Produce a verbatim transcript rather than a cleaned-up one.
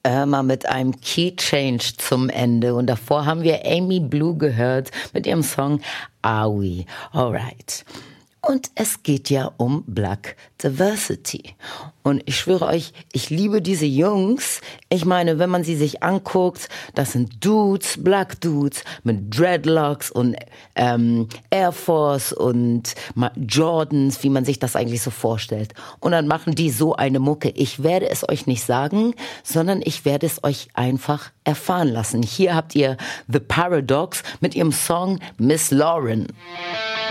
Irma mit einem Key Change zum Ende. Und davor haben wir Amy Blue gehört mit ihrem Song Are We? Alright. Und es geht ja um Black Diversity. Und ich schwöre euch, ich liebe diese Jungs. Ich meine, wenn man sie sich anguckt, das sind Dudes, Black Dudes mit Dreadlocks und ähm, Air Force und Jordans, wie man sich das eigentlich so vorstellt. Und dann machen die so eine Mucke. Ich werde es euch nicht sagen, sondern ich werde es euch einfach erfahren lassen. Hier habt ihr The Paradox mit ihrem Song Miss Lauren.